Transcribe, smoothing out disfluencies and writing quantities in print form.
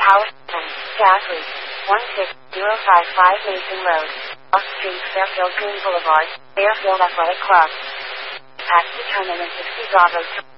House, gas leak, 16055 Mason Road, Off Street, Fairfield Green Boulevard, Fairfield Athletic Club. Past determinant 60 Bravo.